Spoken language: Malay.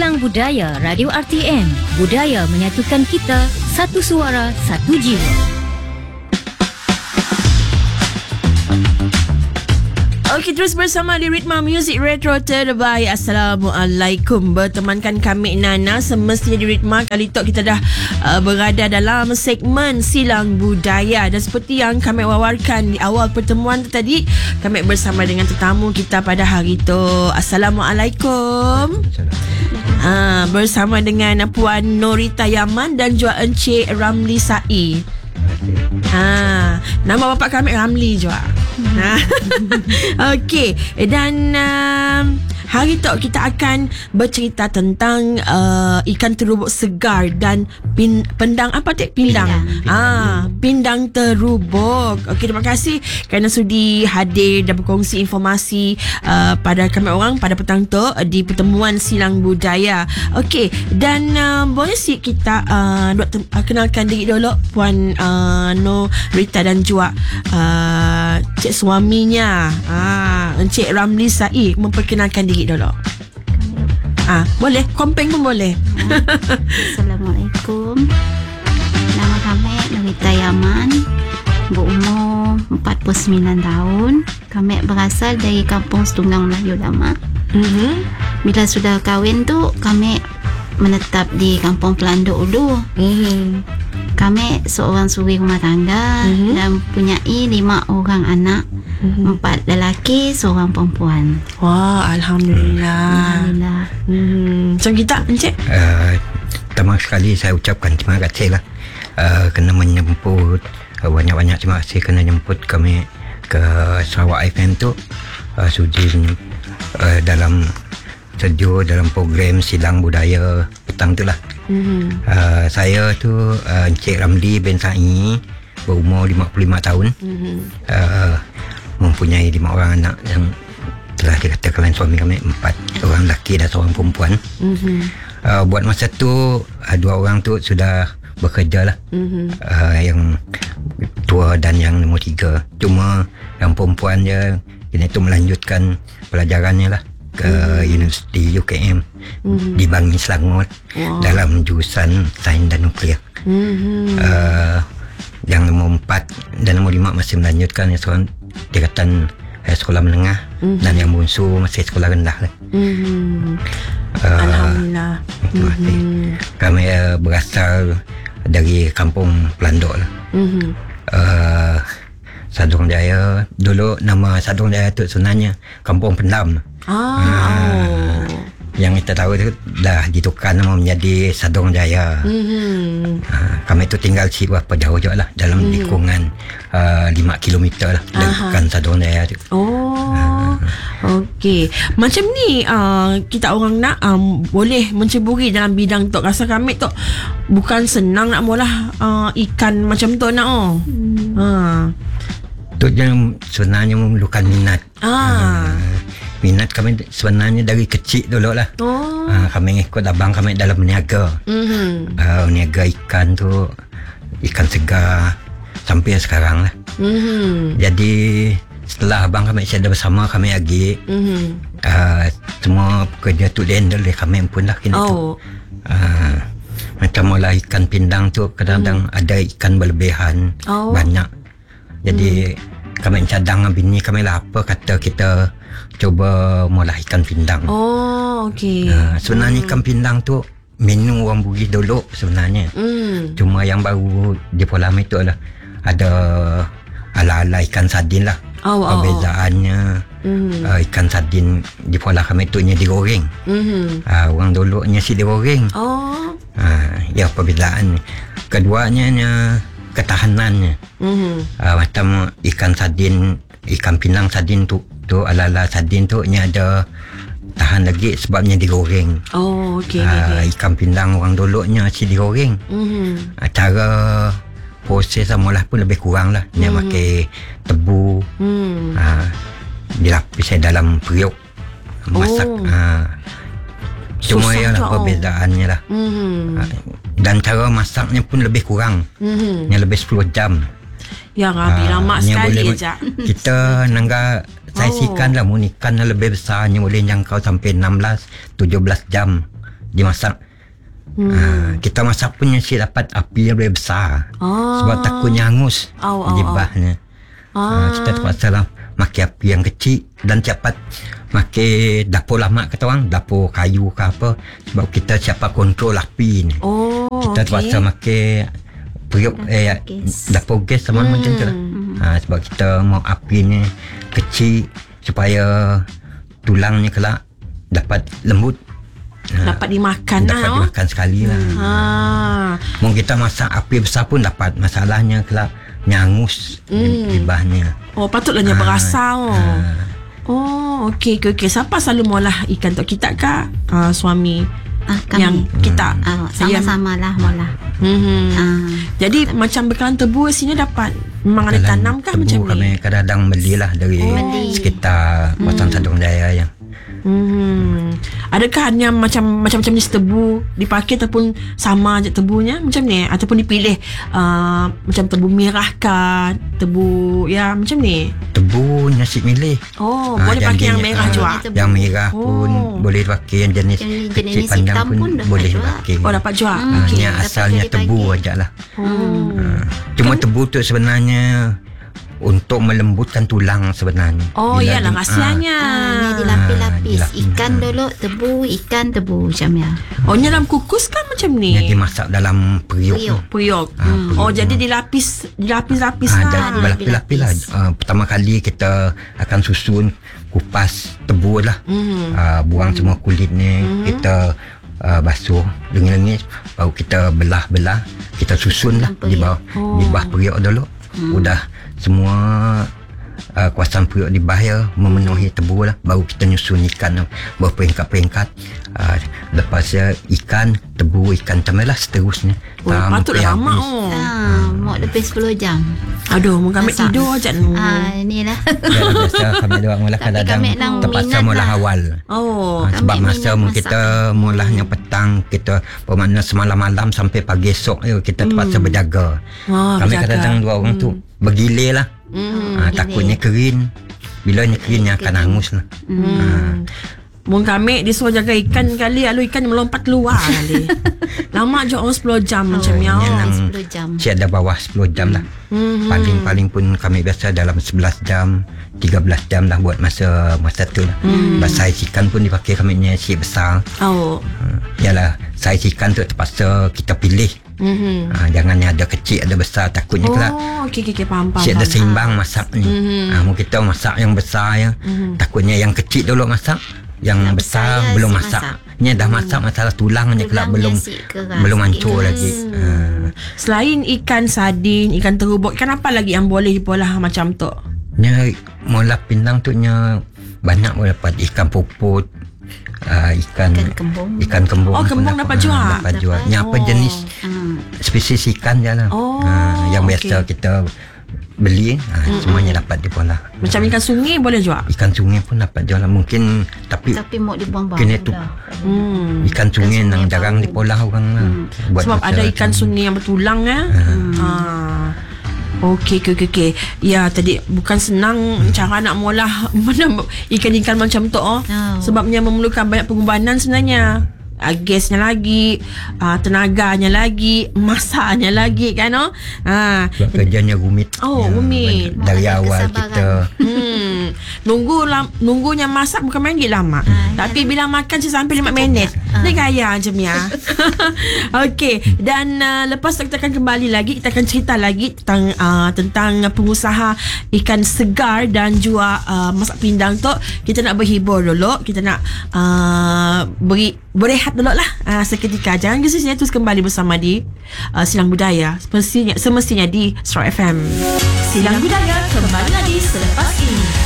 Silang Budaya Radio RTM. Budaya menyatukan kita, satu suara, satu jiwa. Okey, terus bersama di Ritma Music Retro terbaik. Assalamualaikum. Bertemankan kami Nana semestinya di Ritma. Kali tu kita dah berada dalam segmen Silang Budaya. Dan seperti yang kami wawarkan di awal pertemuan tu tadi, kami bersama dengan tetamu kita pada hari tu. Assalamualaikum. Bersama dengan Puan Norita Yaman dan juga Encik Ramli Sai. Nama bapa kami Ramli juga. Okey, dan hari tu kita akan bercerita tentang ikan terubuk segar dan pendang apa tu? Pindang. Pindang terubuk. Okey, terima kasih kerana sudi hadir dan berkongsi informasi pada kami orang pada petang tu di pertemuan Silang Budaya. Okey, dan boleh sih kita kenalkan diri dulu Puan Rita dan juga cik suaminya Encik Ramli Sai, memperkenalkan diri dulu. Boleh, kompeng pun boleh. Assalamualaikum. Nama kami Norita Yaman, berumur 49 tahun. Kami berasal dari kampung Setunggang Melayu Lama. Bila sudah kahwin tu, kami menetap di kampung Pelanduk dulu. Kami seorang suri rumah tangga dan punyai 5 orang anak, 4 lelaki, seorang perempuan. Wah, Alhamdulillah. Macam kita, Encik? Pertama sekali saya ucapkan terima kasih lah kena menjemput. Banyak-banyak terima kasih kena jemput kami ke Sarawak FM tu, sudi dalam sedio dalam program Silang Budaya petang tu lah. Saya tu Encik Ramli bin Sai, berumur 55 tahun, mempunyai 5 orang anak yang telah dikatakan suami kami, 4 orang lelaki dan seorang perempuan. Buat masa tu 2 orang tu sudah bekerja lah, yang tua dan yang nombor 3. Cuma yang perempuan dia ini tu melanjutkan pelajarannya lah ke Universiti UKM di Bangi Selangor, dalam jurusan Sains dan Nuklear. Yang nombor 4 dan nombor 5 masih melanjutkan yang seorang tingkatan sekolah menengah, dan yang bungsu masih sekolah rendah lah. Alhamdulillah. Kami berasal dari kampung Pelanduk lah. Sadong Jaya. Dulu nama Sadong Jaya tu sebenarnya Kampung Pendam. Yang kita tahu tu dah ditukar nama menjadi Sadong Jaya. Kami tu tinggal si berapa jauh je lah, dalam lingkungan 5 km lah dekat Sadong Jaya tu. Okey, macam ni kita orang nak boleh menceburi dalam bidang tu. Rasa kami tu bukan senang nak mula ikan macam tu nak. Tu yang sebenarnya memerlukan minat. Minat kami sebenarnya dari kecil dulu lah. Kami ikut abang kami dalam meniaga. Meniaga ikan tu, ikan segar sampai sekarang lah. Jadi setelah abang kami ada bersama, kami lagi semua pekerja tu handle oleh kami pun lah kini tu. Macam mula ikan pindang tu kadang-kadang ada ikan berlebihan, banyak. Jadi kami cadang dengan bini kami lah, apa kata kita cuba mula ikan pindang. Okey. Sebenarnya ikan pindang tu menu orang Bugis dulu sebenarnya. Cuma yang baru di Pulau Lam itu lah ada ala-ala ikan sardin lah. Perbezaannya ikan sardin di Pulau Lam itu nya digoreng. Orang dulu nya si digoreng. Ya, perbezaan. Keduanya ketahanannya. Macam ikan sardin, ikan pindang sardin tu ala-ala sardin tu nya ada tahan lagi sebabnya digoreng. Okey. Ikan pindang orang dulu nya si digoreng. Cara proses amalah pun lebih kurang lah. Dia pakai tebu, dilapis dalam periuk, masak. Cuma ialah perbezaannya lah. Dan cara masaknya pun lebih kurang. Yang lebih 10 jam. Ya Rabbi, lama sekali je. Kita nangga saisikan lah, ikan lebih besar, yang boleh jangkau sampai 16-17 jam dimasak. Kita masak pun mesti dapat api yang lebih besar. Sebab takutnya hangus libahnya. Kita terpaksa lah makan api yang kecil dan cepat makan dapur lama kata orang, dapur kayu ke apa, sebab kita cepat kontrol api ni. Kita terpaksa makan periuk dapur gas sama macam tu lah. Sebab kita mau api ni kecil supaya tulangnya kelak dapat lembut. Dapat dimakan dimakan sekali lah. Mungkin kita masak api besar pun dapat. Masalahnya kelak nyangus libahnya. Patutlah berasa. Okey. Siapa selalu molah ikan tu? Kita kah suami? Kami. Yang kita sama-sama lah molah. Jadi macam bekalan tebu sini dapat memang ada tanam kah macam ni? Kami kadang-kadang belilah dari sekitar kawasan Sadong Jaya yang. Adakah hanya macam jenis tebu dipakai ataupun sama je tebunya macam ni, ataupun dipilih macam tebu merah kah, tebu macam ni? Tebu nasi milih. Boleh pakai yang merah juga. Yang merah pun boleh pakai, yang jenis kecil panjang pun boleh pakai. Dapat juga. Yang asalnya tebu aja lah. Cuma tebu tu sebenarnya untuk melembutkan tulang sebenarnya. Iyalah rahsianya. Ni dilapis-lapis. Ikan dulu tebu, ikan tebu macam ya. Ni dalam kukus kan macam ni? Yang dimasak dalam periuk. Jadi dilapis-lapis lah. Berlapis-lapis lah. Pertama kali kita akan susun kupas tebu lah. Buang semua kulit ni. Kita basuh lengis-lengis, baru kita belah-belah, kita susun lah di bawah periuk dulu. Udah semua kawasan periuk di bawah memenuhi tebu lah, baru kita nyusun ikan berperingkat-peringkat. Lepas ikan, tebu, ikan camelah seterusnya. Patutlah lama. Mau lebih 10 jam. Aduh, kami tidur je. Inilah. Biasa kami doang mula kadang-kadang terpaksa mula awal. Sebab masa kita mulanya petang, kita bermakna semalam-malam sampai pagi esok kita terpaksa berjaga. Kami kadang-kadang dua orang tu bergilir lah. Takutnya kering. Bilanya keringnya akan hangus lah. Mung kami disuruh jaga ikan kali, lalu ikan melompat keluar kali. Lama je orang 10 jam macam ni. 10 jam. Cik ada bawah 10 jam lah. Paling-paling pun kami biasa dalam 11 jam 13 jam lah buat masa tu lah. Saiz ikan pun dipakai kami ni cik besar. Yalah, saiz ikan tu terpaksa kita pilih. Jangan ada kecil ada besar, takutnya kelak. Okey, faham. Cik ada seimbang masak ni. Mungkin kita masak yang besar ya. Takutnya yang kecil dulu masak, yang besar belum masak. Ni dah masak, masalah tulangnya kelak belum hancur lagi. Selain ikan sardin, ikan terubuk, ikan apa lagi yang boleh diolah macam tu? Nya mola Pinang tu nya banyak boleh dapat ikan puput, ikan kembung. Kembung dapat jual. Ni apa jenis spesies ikan je lah. Yang biasa kita beli, semuanya dapat diolah. Macam ikan sungai boleh jual? Ikan sungai pun dapat jual lah. Mungkin tapi mau dibuang-buang. kena tu ikan sungai yang jarang diolah orang lah. Sebab ada ikan sungai yang bertulang Okey. Ya, tadi bukan senang cara nak mengolah ikan-ikan macam tu. Sebabnya memerlukan banyak pengorbanan sebenarnya. Gasnya lagi, tenaganya lagi, masaknya lagi kan. Kerjanya rumit. Rumit. Dari awal kita nunggunya masak bukan main lama. Tapi bila makan sampai 5 minit. Dia gaya macam ni. Okey, dan lepas tu kita akan kembali lagi, kita akan cerita lagi tentang pengusaha ikan segar dan juga masak pindang tu. Kita nak berhibur dulu, kita nak berehat dulu lah seketika. Jangan ke sini, terus kembali bersama di Silang Budaya semestinya di Astro FM. Silang Budaya kembali lagi selepas ini.